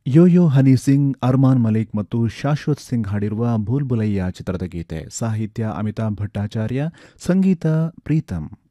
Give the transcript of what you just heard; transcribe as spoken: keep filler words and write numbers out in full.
Yoyo ಹನಿ ಸಿಂಗ್, ಅರ್ಮಾನ್ ಮಲಿಕ್ ಮತ್ತು ಶಾಶ್ವತ್ ಸಿಂಗ್ ಹಾಡಿರುವ ಭೂಲ್ ಭುಲೈಯಾ ಚಿತ್ರದ ಗೀತೆ. ಸಾಹಿತ್ಯ ಅಮಿತಾಬ್ ಭಟ್ಟಾಚಾರ್ಯ, ಸಂಗೀತ ಪ್ರೀತಮ್.